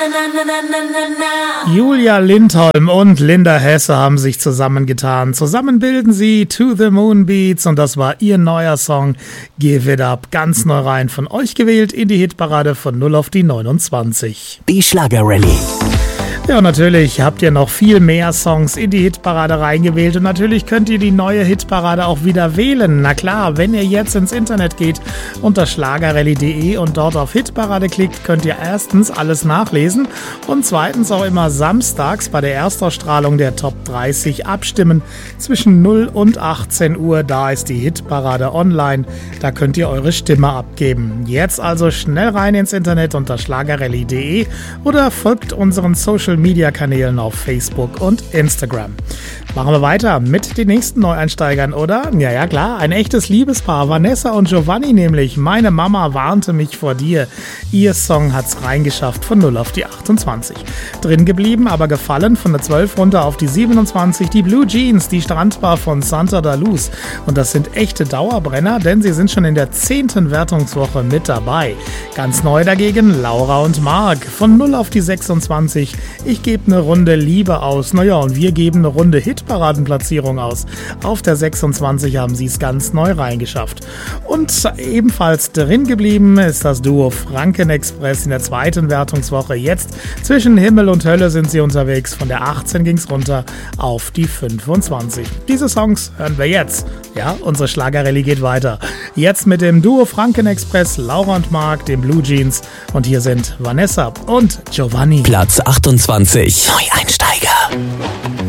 Julia Lindholm und Linda Hesse haben sich zusammengetan. Zusammen bilden sie To the Moon Beats und das war ihr neuer Song Give It Up. Ganz neu rein von euch gewählt in die Hitparade von 0 auf die 29. Die Schlagerrallye. Ja, und natürlich habt ihr noch viel mehr Songs in die Hitparade reingewählt und natürlich könnt ihr die neue Hitparade auch wieder wählen. Na klar, wenn ihr jetzt ins Internet geht unter schlagerrallye.de und dort auf Hitparade klickt, könnt ihr erstens alles nachlesen und zweitens auch immer samstags bei der Erstausstrahlung der Top 30 abstimmen. Zwischen 0 und 18 Uhr, da ist die Hitparade online. Da könnt ihr eure Stimme abgeben. Jetzt also schnell rein ins Internet unter schlagerrallye.de oder folgt unseren Social-Media-Kanälen auf Facebook und Instagram. Machen wir weiter mit den nächsten Neueinsteigern, oder? Ja, klar, ein echtes Liebespaar, Vanessa und Giovanni nämlich. Meine Mama warnte mich vor dir. Ihr Song hat's reingeschafft von 0 auf die 28. Drin geblieben, aber gefallen von der 12 runter auf die 27. Die Blue Jeans, die Strandbar von Santa da Luz. Und das sind echte Dauerbrenner, denn sie sind schon in der 10. Wertungswoche mit dabei. Ganz neu dagegen Laura und Marc. Von 0 auf die 26. Ich gebe eine Runde Liebe aus. Naja, und wir geben eine Runde Hitparadenplatzierung aus. Auf der 26 haben sie es ganz neu reingeschafft. Und ebenfalls drin geblieben ist das Duo Franken-Express in der 2. Wertungswoche. Jetzt zwischen Himmel und Hölle sind sie unterwegs. Von der 18 ging es runter auf die 25. Diese Songs hören wir jetzt. Ja, unsere Schlagerrallye geht weiter. Jetzt mit dem Duo Franken-Express, Laura und Marc, den Blue Jeans. Und hier sind Vanessa und Giovanni. Platz 28. Neueinsteiger.